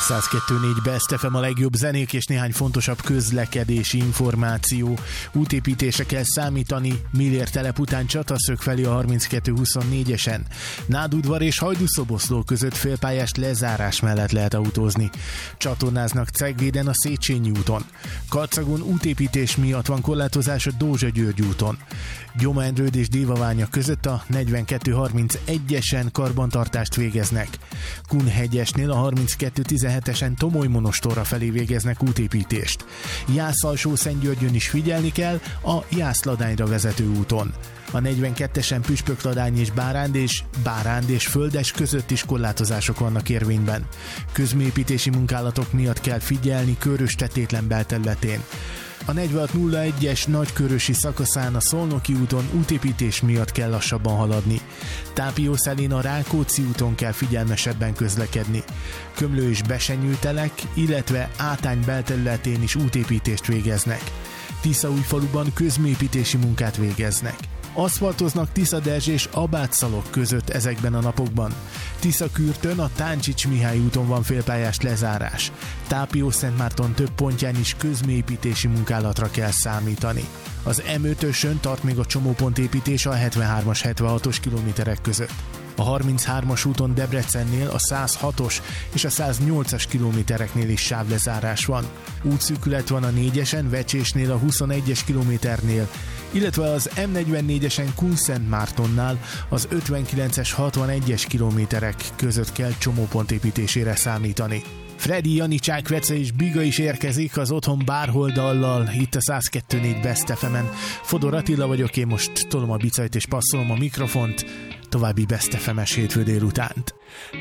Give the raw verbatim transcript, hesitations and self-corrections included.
száz kettő négy Best ef em, a legjobb zenék és néhány fontosabb közlekedési információ. Útépítésre kell számítani Millér telep után Csataszög felé a harminckettő huszonnégyesen. Nádudvar és Hajdúszoboszló között félpályás lezárás mellett lehet autózni. Csatornáznak Cegvéden a Széchenyi úton. Karcagon útépítés miatt van korlátozás a Dózsa-György úton. Gyomendrőd és Dévaványa között a negyvenkettő harmincegyesen karbantartást végeznek. Kunhegyesnél a harminckettő tizenhetesen Tomoly-Monostorra felé végeznek útépítést. Jász-Alsó-Szentgyörgyön is figyelni kell a Jász-Ladányra vezető úton. A negyvenkettesen Püspökladány és Báránd és Báránd és Földes között is korlátozások vannak érvényben. Közműépítési munkálatok miatt kell figyelni Körös-Tetétlen belterületén. A negyvenhat nulla egyes nagykörösi szakaszán a Szolnoki úton útépítés miatt kell lassabban haladni. Tápiószellén a Rákóczi úton kell figyelmesebben közlekedni. Kömlő és Besenyőtelek, illetve Átány belterületén is útépítést végeznek. Tiszaújfaluban közműépítési munkát végeznek. Aszfaltoznak Tiszadezs és Abátszalok között ezekben a napokban. Tiszakürtön a Táncsics Mihály úton van félpályás lezárás. Tápió-Szentmárton több pontján is közműépítési munkálatra kell számítani. Az em ötösön tart még a csomópontépítés a hetvenhármas hetvenhatos kilométerek között. A harminchármas úton Debrecennél a száz hatos és a száz nyolcas kilométereknél is sávlezárás van. Útszűkület van a négyesen Vecsésnél a huszonegyes kilométernél, illetve az em negyvennégyesen Kunszentmártonnál az ötvenkilences hatvanegyes kilométerek között kell csomópontépítésére számítani. Freddy, Janicsák, Vece és Biga is érkezik az Otthon bárhol dallal, itt a száz kettő négy Best ef em-en. Fodor Attila vagyok, én most tolom a bicajt és passzolom a mikrofont, további Best ef em-es hétfő délutánt.